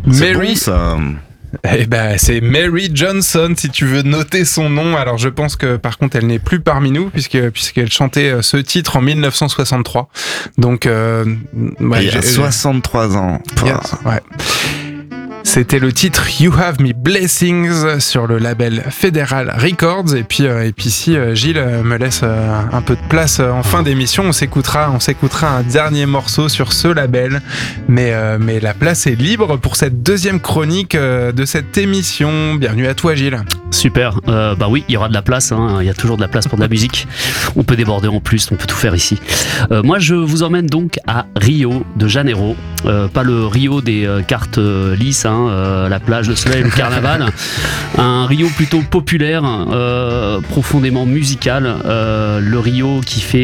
C'est Mary. bon, ça. Eh ben, c'est Mary Johnson, si tu veux noter son nom. Alors, je pense que, par contre, elle n'est plus parmi nous, puisqu'elle chantait ce titre en 1963. Donc, Il y a 63 ans. Yes, ouais. C'était le titre You Have Me Blessings sur le label Federal Records. Et puis si Gilles me laisse un peu de place en fin d'émission, on s'écoutera un dernier morceau sur ce label. Mais la place est libre pour cette deuxième chronique de cette émission. Bienvenue à toi, Gilles. Super, bah oui, il y aura de la place, hein. Il y a toujours de la place pour de la musique. On peut déborder en plus, on peut tout faire ici. Moi, je vous emmène donc à Rio de Janeiro. Pas le Rio des cartes lisses, hein, la plage, le soleil, le carnaval. Un Rio plutôt populaire, profondément musical. Le Rio qui fait